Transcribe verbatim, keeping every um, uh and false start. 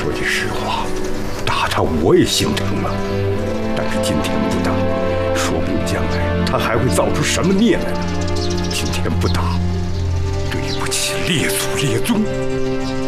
说句实话，打他我也心疼啊。但是今天不打，说不定将来他还会造出什么孽来呢。今天不打，对不起列祖列宗。